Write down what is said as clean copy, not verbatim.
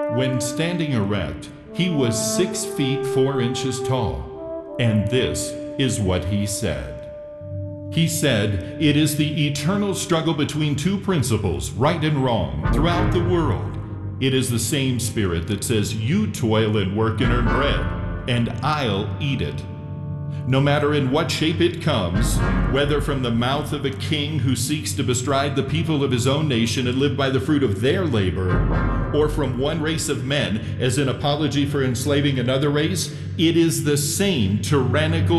When standing erect, he was 6 feet 4 inches tall. And this is what he said. He said, "It is the eternal struggle between two principles, right and wrong, throughout the world. It is the same spirit that says, 'You toil and work and earn bread, and I'll eat it.' No matter in what shape it comes, whether from the mouth of a king who seeks to bestride the people of his own nation and live by the fruit of their labor, or from one race of men as an apology for enslaving another race, it is the same tyrannical